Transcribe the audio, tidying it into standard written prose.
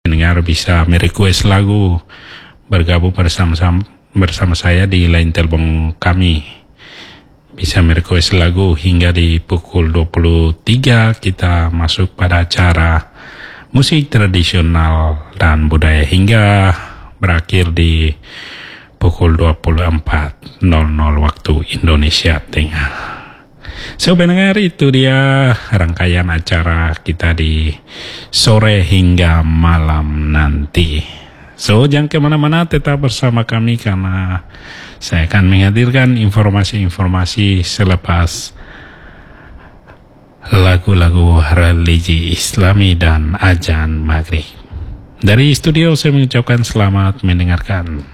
Pendengar bisa merequest lagu, bergabung bersama saya di line telepon kami. Bisa merequest lagu hingga di pukul 23 kita masuk pada acara musik tradisional dan budaya hingga berakhir di pukul 24.00 waktu Indonesia Tengah. So, pendengar, itu dia rangkaian acara kita di sore hingga malam nanti. So, jangan kemana-mana, tetap bersama kami karena saya akan menghadirkan informasi-informasi selepas lagu-lagu religi Islami dan azan maghrib. Dari studio saya mengucapkan selamat mendengarkan.